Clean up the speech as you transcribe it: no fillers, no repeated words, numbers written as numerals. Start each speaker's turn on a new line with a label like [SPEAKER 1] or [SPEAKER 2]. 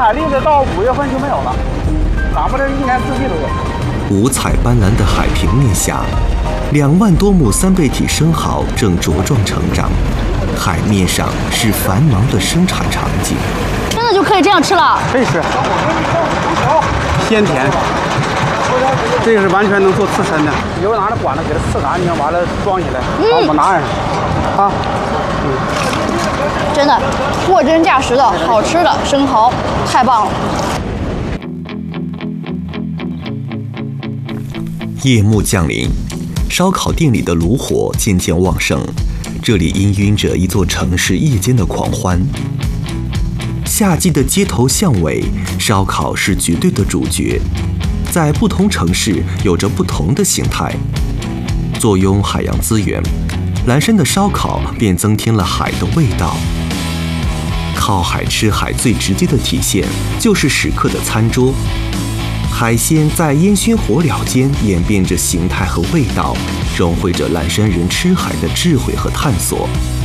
[SPEAKER 1] 海蛎子到5月份就没有了，咱们这一年四季都有。
[SPEAKER 2] 五彩斑斓的海平面下，2万多亩三倍体生蚝正茁壮成长，海面上是繁忙的生产场景。
[SPEAKER 3] 真的就可以这样吃了？
[SPEAKER 1] 可以吃，鲜甜。这个是完全能做刺身的，以后拿着管子给它刺干净，完了装起来，把我们拿上啊。
[SPEAKER 3] 真的货真价实的好吃的生蚝，太棒了！
[SPEAKER 2] 夜幕降临，烧烤店里的炉火渐渐旺盛，这里氤氲着一座城市夜间的狂欢。夏季的街头巷尾，烧烤是绝对的主角，在不同城市有着不同的形态。坐拥海洋资源，蓝山的烧烤便增添了海的味道。靠海吃海最直接的体现就是食客的餐桌，海鲜在烟熏火燎间演变着形态和味道，融汇着蓝山人吃海的智慧和探索。